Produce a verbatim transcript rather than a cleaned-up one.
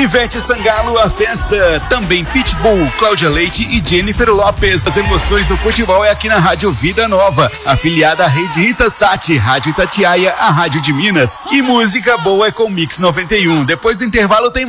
Ivete Sangalo, a festa. Também Pitbull, Cláudia Leite e Jennifer Lopez. As emoções do futebol é aqui na Rádio Vida Nova, afiliada à rede Itasat, Rádio Itatiaia, a rádio de Minas. E música boa é com Mix noventa e um. Depois do intervalo tem